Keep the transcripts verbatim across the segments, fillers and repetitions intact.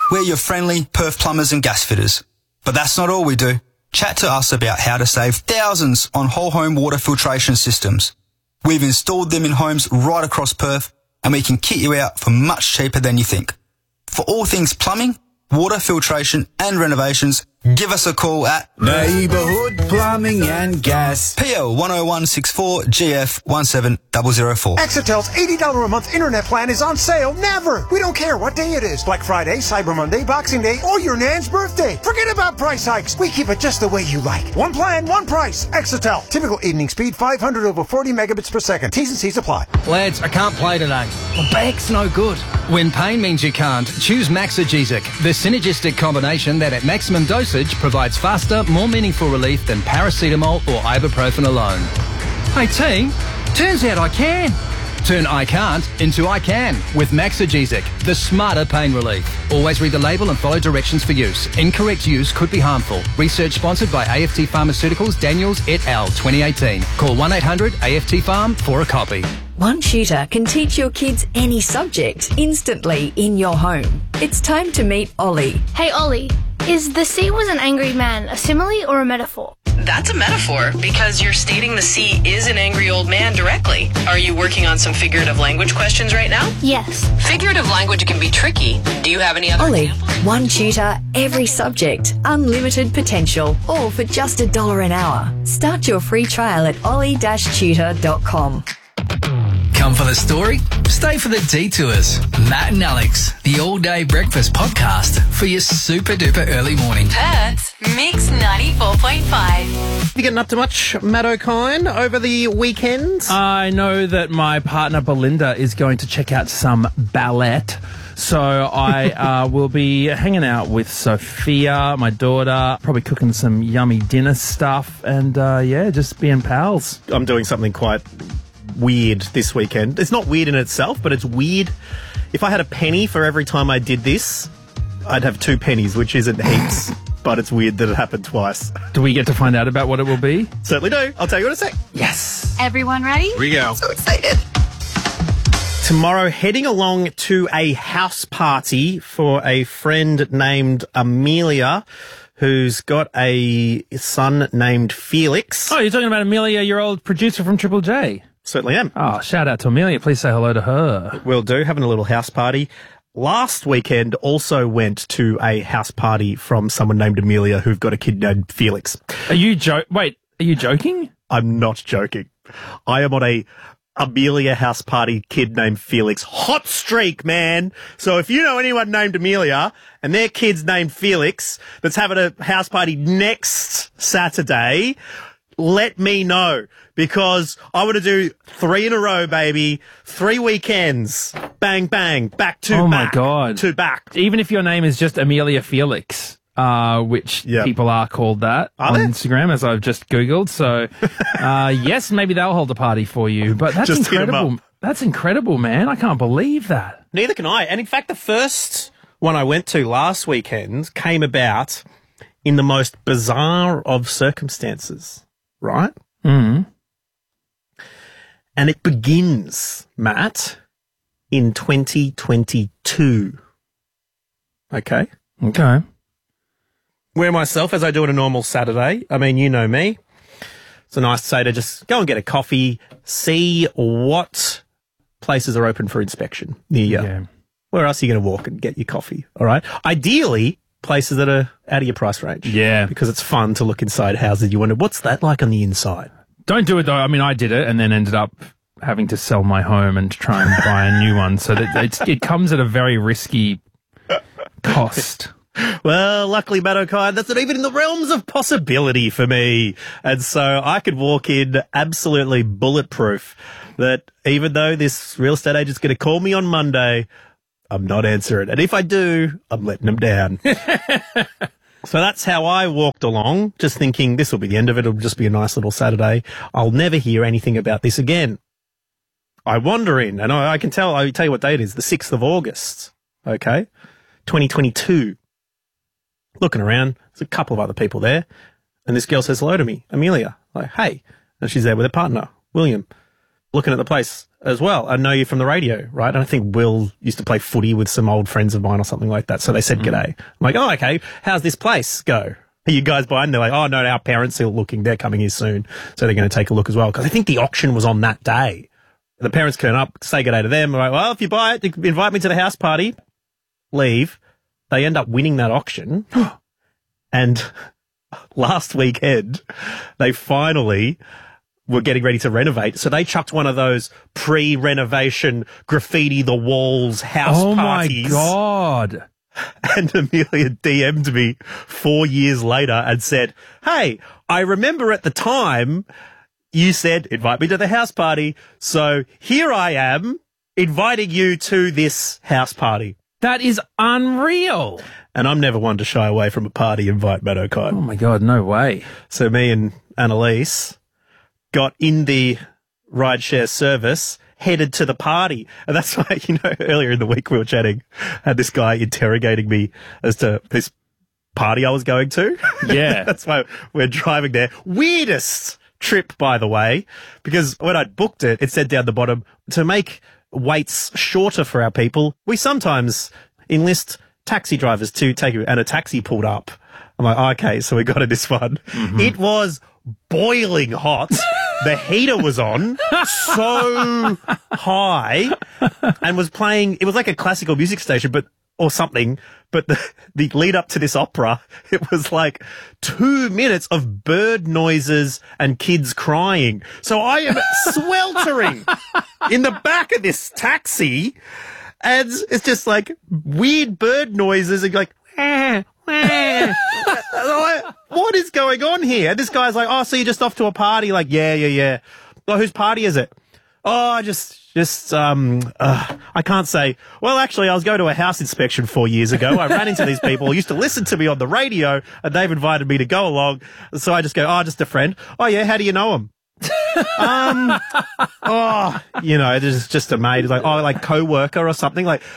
We're your friendly Perth plumbers and gas fitters. But that's not all we do. Chat to us about how to save thousands on whole home water filtration systems. We've installed them in homes right across Perth, and we can kit you out for much cheaper than you think. For all things plumbing, water filtration and renovations, give us a call at Neighbourhood Plumbing and Gas. P L one oh one six four G F one seven zero zero four. Exitel's eighty dollars a month internet plan is on sale never. We don't care what day it is. Black Friday, Cyber Monday, Boxing Day, or your Nan's birthday. Forget about price hikes. We keep it just the way you like. One plan, one price. Exitel. Typical evening speed five hundred over forty megabits per second. T's and C's apply. Lads, I can't play today. My back's no good. When pain means you can't, choose Maxigesic, the synergistic combination that at maximum dosage provides faster, more meaningful relief than paracetamol or ibuprofen alone. Hey team, turns out I can. Turn I can't into I can with Maxigesic, the smarter pain relief. Always read the label and follow directions for use. Incorrect use could be harmful. Research sponsored by A F T Pharmaceuticals, Daniels et al. twenty eighteen. Call one eight hundred A F T Pharm for a copy. One tutor can teach your kids any subject instantly in your home. It's time to meet Ollie. Hey Ollie, is the sea was an angry man a simile or a metaphor? That's a metaphor because you're stating the sea is an angry old man directly. Are you working on some figurative language questions right now? Yes. Figurative language can be tricky. Do you have any other Ollie, examples? one tutor, every subject, unlimited potential, all for just a dollar an hour. Start your free trial at ollie dash tutor dot com. Come for the story, stay for the detours. Matt and Alex, the all-day breakfast podcast for your super-duper early morning. Perth's Mix ninety-four point five. You getting up to much, Matt O'Kine, over the weekend? I know that my partner Belinda is going to check out some ballet. So I uh, will be hanging out with Sophia, my daughter, probably cooking some yummy dinner stuff, and uh, yeah, just being pals. I'm doing something quite weird this weekend. It's not weird in itself, but it's weird. If I had a penny for every time I did this, I'd have two pennies, which isn't heaps, but it's weird that it happened twice. Do we get to find out about what it will be? Certainly do. I'll tell you in a sec. Yes. Everyone ready? Here we go. So excited. Tomorrow, heading along to a house party for a friend named Amelia, who's got a son named Felix. Oh, you're talking about Amelia, your old producer from Triple J? Certainly am. Oh, shout out to Amelia. Please say hello to her. Will do. Having a little house party. Last weekend also went to a house party from someone named Amelia who've got a kid named Felix. Are you jo- Wait, are you joking? I'm not joking. I am on a Amelia house party kid named Felix hot streak, man. So if you know anyone named Amelia and their kid's named Felix that's having a house party next Saturday, let me know, because I want to do three in a row, baby. Three weekends. Bang, bang. Back to oh back. Oh, my God. To back. Even if your name is just Amelia Felix, uh, which yep. people are called that are on they? Instagram, as I've just Googled. So, uh, yes, maybe they'll hold a party for you. But that's Just hit 'em incredible. up. That's incredible, man. I can't believe that. Neither can I. And in fact, the first one I went to last weekend came about in the most bizarre of circumstances. Right? Mm. And it begins, Matt, in twenty twenty-two. Okay? Okay. Where myself, as I do on a normal Saturday, I mean, you know me, it's a nice day to just go and get a coffee, see what places are open for inspection near you. Yeah. Where else are you going to walk and get your coffee? All right? Ideally, places that are out of your price range. Yeah. Because it's fun to look inside houses. You wonder, what's that like on the inside? Don't do it, though. I mean, I did it and then ended up having to sell my home and try and buy a new one. So that it's, it comes at a very risky cost. Well, luckily, Matt O'Kine, that's not even in the realms of possibility for me. And so I could walk in absolutely bulletproof that even though this real estate agent's going to call me on Monday, I'm not answering. And if I do, I'm letting them down. So that's how I walked along, just thinking this will be the end of it. It'll just be a nice little Saturday. I'll never hear anything about this again. I wander in, and I, I can tell, I'll tell you what date it is, the sixth of August, okay, twenty twenty-two. Looking around, there's a couple of other people there, and this girl says hello to me, Amelia, like, hey. And she's there with her partner, William. looking at the place as well. I know you from the radio, right? And I think Will used to play footy with some old friends of mine or something like that. So they said, g'day. I'm like, oh, okay. How's this place go? Are you guys buying? They're like, oh, no, our parents are looking. They're coming here soon. So they're going to take a look as well. Because I think the auction was on that day. The parents turn up, say g'day to them. I'm like, well, if you buy it, you can invite me to the house party. Leave. They end up winning that auction. And last weekend, they finally were getting ready to renovate. So they chucked one of those pre-renovation graffiti the walls house oh parties. Oh, my God. And Amelia D M'd me four years later and said, hey, I remember at the time you said, invite me to the house party. So here I am inviting you to this house party. That is unreal. And I'm never one to shy away from a party invite, Matt O'Kine. Oh, my God, no way. So me and Annalise got in the rideshare service, headed to the party. And that's why, you know, earlier in the week we were chatting, had this guy interrogating me as to this party I was going to. Yeah. That's why we're driving there. Weirdest trip, by the way, because when I booked it, it said down the bottom, to make waits shorter for our people, we sometimes enlist taxi drivers to take you, and a taxi pulled up. I'm like, oh, okay, so we got to this one. Mm-hmm. It was boiling hot. The heater was on so high and was playing, it was like a classical music station, but, or something, but the, the lead up to this opera, it was like two minutes of bird noises and kids crying. So I am sweltering in the back of this taxi, and it's just like weird bird noises and like, eh, eh. What is going on here? This guy's like, oh, so you're just off to a party? Like, yeah, yeah, yeah. Oh, whose party is it? Oh, just, just, um, uh, I can't say. Well, actually, I was going to a house inspection four years ago. I ran into these people who used to listen to me on the radio, and they've invited me to go along. So I just go, oh, just a friend. Oh, yeah, how do you know him? um, oh, you know, it's just a mate. It's like, oh, like co-worker or something. Like,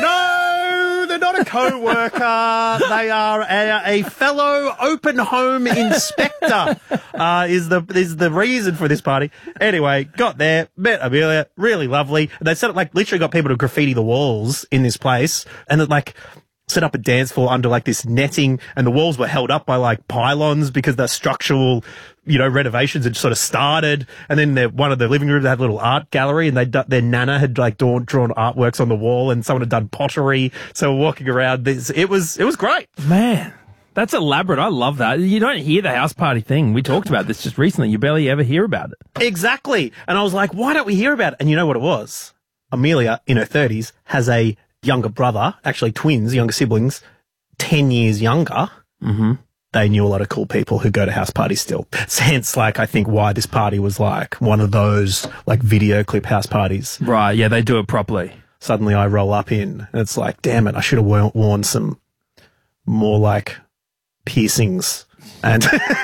no, they're not a co-worker. They are a, a fellow open home inspector, uh, is the, is the reason for this party. Anyway, got there, met Amelia, really lovely. They said it like literally got people to graffiti the walls in this place, and it like, set up a dance floor under like this netting, and the walls were held up by like pylons because the structural, you know, renovations had sort of started. And then the, one of the living rooms had a little art gallery, and they their nana had like drawn, drawn artworks on the wall, and someone had done pottery. So we're walking around this. It was, it was great. Man, that's elaborate. I love that. You don't hear the house party thing. We talked about this just recently. You barely ever hear about it. Exactly. And I was like, why don't we hear about it? And you know what it was? Amelia, in her thirties, has a younger brother, actually twins, younger siblings, ten years younger. Mm-hmm. They knew a lot of cool people who go to house parties still. Hence, like, I think why this party was like one of those, like, video clip house parties. Right, yeah, they do it properly. Suddenly I roll up in, and it's like, damn it, I should have worn, worn some more, like, piercings. And,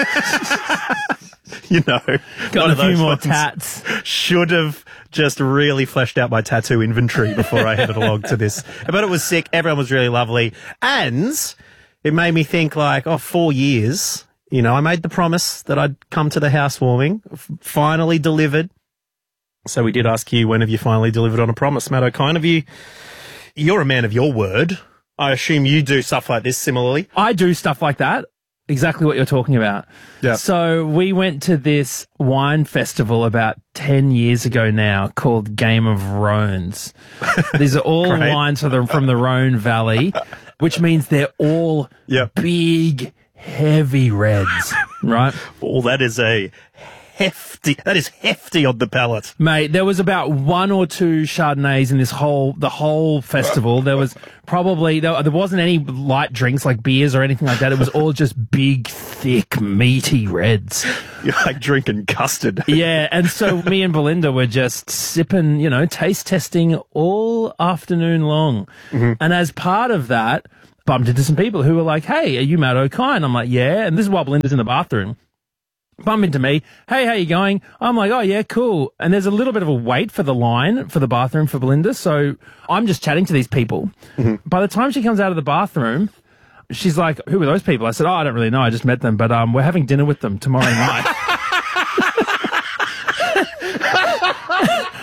you know. Got a few more tats. Should have just really fleshed out my tattoo inventory before I headed along to this. But it was sick. Everyone was really lovely. And it made me think like, oh, four years, you know, I made the promise that I'd come to the housewarming, f- finally delivered. So we did ask you, when have you finally delivered on a promise, Matt O'Kine? Have you, you're a man of your word. I assume you do stuff like this similarly. I do stuff like that. Exactly what you're talking about. Yeah. So we went to this wine festival about ten years ago now called Game of Rhones. These are all wines from the, from the Rhone Valley, which means they're all yep. big, heavy reds, right? Well, that is a hefty, that is hefty on the palate. Mate, there was about one or two Chardonnays in this whole, the whole festival. There was probably, there, there wasn't any light drinks like beers or anything like that. It was all just big, thick, meaty reds. You're like drinking custard. Yeah, and so me and Belinda were just sipping, you know, taste testing all afternoon long. Mm-hmm. And as part of that, bumped into some people who were like, hey, are you Matt O'Kine? I'm like, yeah. And this is while Belinda's in the bathroom. Bump into me. Hey, how you going? I'm like, oh, yeah, cool. And there's a little bit of a wait for the line for the bathroom for Belinda. So I'm just chatting to these people. Mm-hmm. By the time she comes out of the bathroom, she's like, who are those people? I said, oh, I don't really know. I just met them, but um, we're having dinner with them tomorrow night.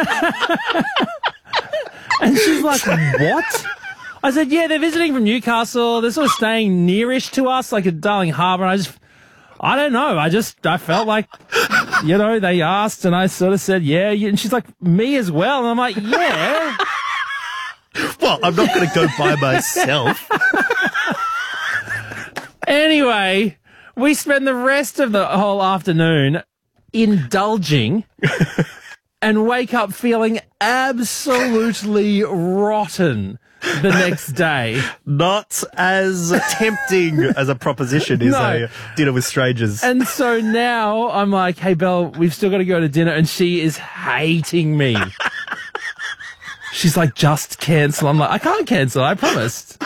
And she's like, what? I said, yeah, they're visiting from Newcastle. They're sort of staying nearish to us, like at Darling Harbour. And I just, I don't know. I just, I felt like, you know, they asked and I sort of said, yeah. And she's like, me as well. And I'm like, yeah. Well, I'm not going to go by myself. Anyway, we spend the rest of the whole afternoon indulging and wake up feeling absolutely rotten the next day. Not as tempting as a proposition is No. a dinner with strangers. And so now I'm like, hey, Belle, we've still got to go to dinner. And she is hating me. She's like, just cancel. I'm like, I can't cancel. I promised.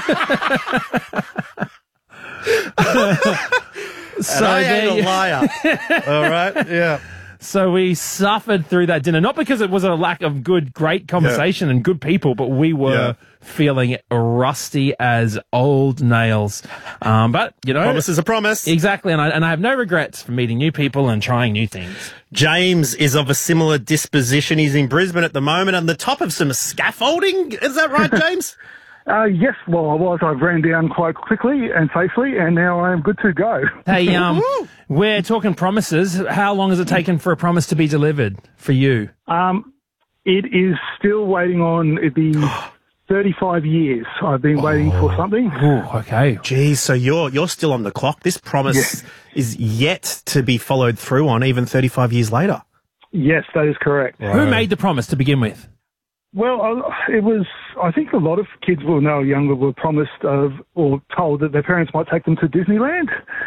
So and I there ain't you- a liar. All right? Yeah. So we suffered through that dinner, not because it was a lack of good, great conversation and good people, but we were Yeah. feeling rusty as old nails. Um, but, you know. Promise is a promise. Exactly. And I, and I have no regrets for meeting new people and trying new things. James is of a similar disposition. He's in Brisbane at the moment on the top of some scaffolding. Is that right, James? Uh, yes, well, I was. I ran down quite quickly and safely, and now I am good to go. Hey, um, we're talking promises. How long has it taken for a promise to be delivered for you? Um, it is still waiting on the thirty-five years. I've been waiting for something. Oh, okay. Geez, so you're you're still on the clock. This promise is yet to be followed through on, even thirty-five years later. Yes, that is correct. Who made the promise to begin with? Well, I- it was, I think a lot of kids when they were younger were promised of, or told that their parents might take them to Disneyland.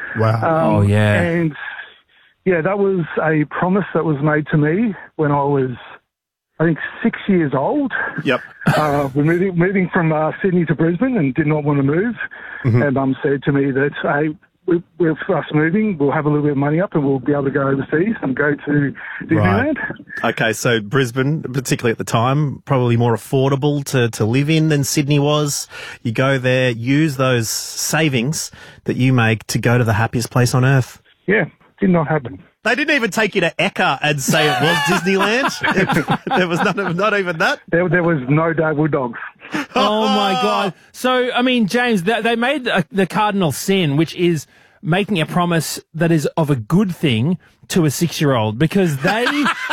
Wow. Oh, yeah. And, yeah, that was a promise that was made to me when I was, I think, six years old. Yep. Uh, we're moving, moving from uh, Sydney to Brisbane and did not want to move. Mm-hmm. And Mum said to me that, hey, we, we're for us moving, we'll have a little bit of money up and we'll be able to go overseas and go to Disneyland. Okay, so Brisbane, particularly at the time, probably more affordable to, to live in than Sydney was. You go there, use those savings that you make to go to the happiest place on earth. Yeah, did not happen. They didn't even take you to Ekka and say it was Disneyland. There was not, not even that. There, there was no David Dogs. Oh, my God. So, I mean, James, they, they made uh, the cardinal sin, which is making a promise that is of a good thing to a six-year-old because they,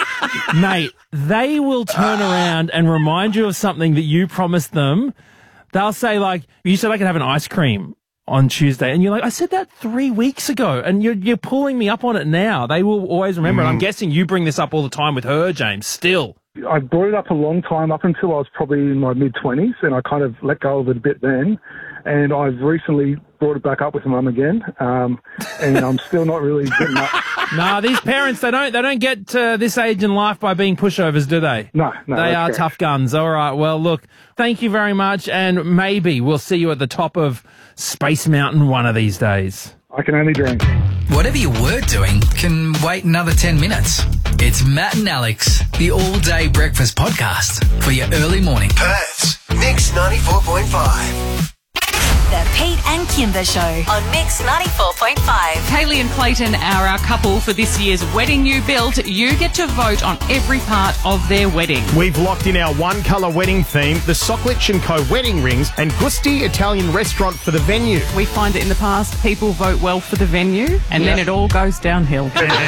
mate, they will turn around and remind you of something that you promised them. They'll say, like, you said I could have an ice cream on Tuesday, and you're like, I said that three weeks ago, and you're, you're pulling me up on it now. They will always remember, Mm. and I'm guessing you bring this up all the time with her, James, still. I brought it up a long time, up until I was probably in my mid-twenties, and I kind of let go of it a bit then. And I've recently brought it back up with Mum again, um, and I'm still not really getting up. Nah, these parents, they don't they don't get to this age in life by being pushovers, do they? No, no. They that's are correct. tough guns. All right, well, look, thank you very much, and maybe we'll see you at the top of Space Mountain one of these days. I can only dream. Whatever you were doing can wait another ten minutes. It's Matt and Alex, the all-day breakfast podcast for your early morning. Perth's Mix ninety-four point five. The Pete and Kimber Show on Mix ninety-four point five. Kaylee and Clayton are our couple for this year's wedding you built. You get to vote on every part of their wedding. We've locked in our one-colour wedding theme, the Soklich and Co. wedding rings, and Gusti Italian restaurant for the venue. We find that in the past, people vote well for the venue, and then it all goes downhill.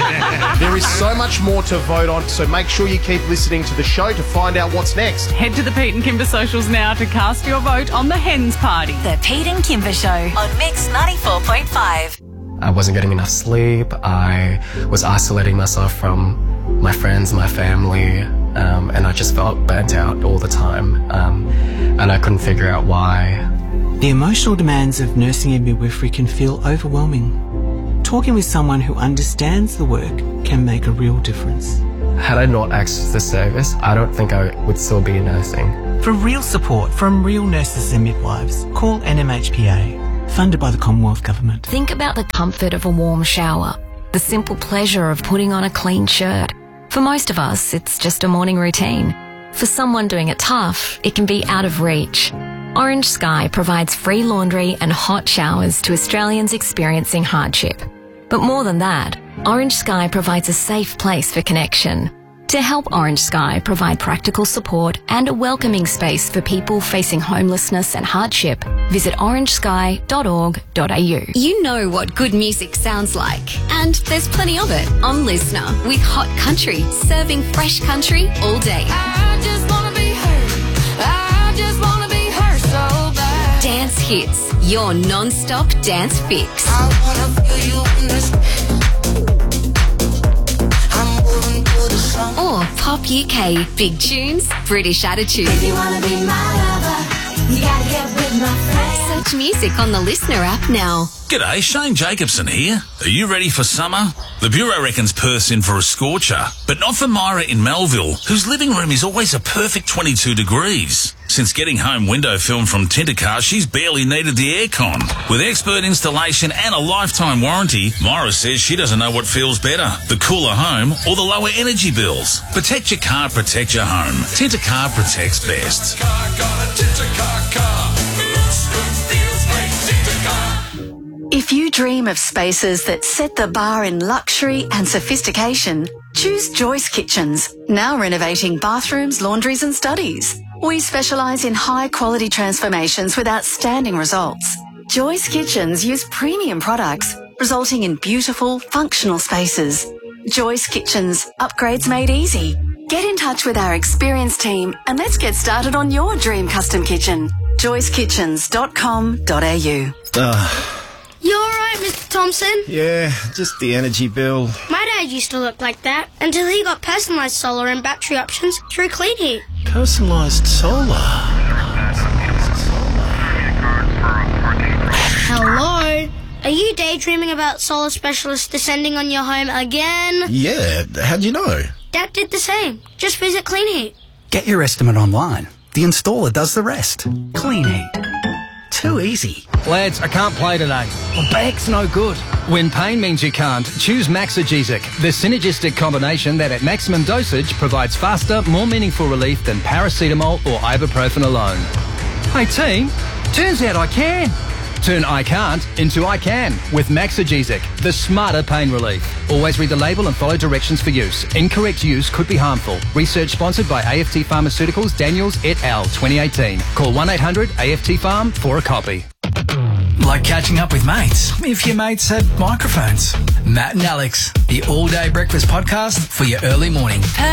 There is so much more to vote on, so make sure you keep listening to the show to find out what's next. Head to the Pete and Kimber socials now to cast your vote on the Hens Party. The Pete and Kimber Show on Mix ninety-four point five. I wasn't getting enough sleep. I was isolating myself from my friends, my family, um, and I just felt burnt out all the time. Um, and I couldn't figure out why. The emotional demands of nursing and midwifery can feel overwhelming. Talking with someone who understands the work can make a real difference. Had I not accessed the service, I don't think I would still be nursing. For real support from real nurses and midwives, call N M H P A, funded by the Commonwealth Government. Think about the comfort of a warm shower, the simple pleasure of putting on a clean shirt. For most of us, it's just a morning routine. For someone doing it tough, it can be out of reach. Orange Sky provides free laundry and hot showers to Australians experiencing hardship. But more than that, Orange Sky provides a safe place for connection. To help Orange Sky provide practical support and a welcoming space for people facing homelessness and hardship, visit orange sky dot org dot a u. You know what good music sounds like, and there's plenty of it on Listener with Hot Country, serving fresh country all day. I just wanna be heard. I just wanna be heard so bad. Dance hits, your non-stop dance fix. I wanna feel you in this. I'm moving to the song. Or Pop U K, big tunes, British attitude. If you wanna be my lover, you gotta get with my friends. Search music on the Listener app now. G'day, Shane Jacobson here. Are you ready for summer? The Bureau reckons Perth's in for a scorcher, but not for Myra in Melville, whose living room is always a perfect twenty-two degrees. Since getting home window film from Tintercar, she's barely needed the aircon. With expert installation and a lifetime warranty, Myra says she doesn't know what feels better, the cooler home or the lower energy bills. Protect your car, protect your home. Tintercar protects best. If you dream of spaces that set the bar in luxury and sophistication, choose Joyce Kitchens, now renovating bathrooms, laundries and studies. We specialise in high-quality transformations with outstanding results. Joyce Kitchens use premium products, resulting in beautiful, functional spaces. Joyce Kitchens, upgrades made easy. Get in touch with our experienced team and let's get started on your dream custom kitchen. joyce kitchens dot com dot a u. Uh. You alright, Mister Thompson? Yeah, just the energy bill. My dad used to look like that until he got personalised solar and battery options through Clean Heat. Personalised solar? Hello? Are you daydreaming about solar specialists descending on your home again? Yeah, how'd you know? Dad did the same. Just visit Clean Heat. Get your estimate online. The installer does the rest. Clean Heat. Too easy. Lads, I can't play today. My back's no good. When pain means you can't, choose Maxagesic, the synergistic combination that at maximum dosage provides faster, more meaningful relief than paracetamol or ibuprofen alone. Hey team, turns out I can. Turn I can't into I can with Maxagesic, the smarter pain relief. Always read the label and follow directions for use. Incorrect use could be harmful. Research sponsored by A F T Pharmaceuticals, Daniels et al. twenty eighteen. Call one eight hundred A F T Pharm for a copy. Like catching up with mates, if your mates had microphones. Matt and Alex, the all-day breakfast podcast for your early morning.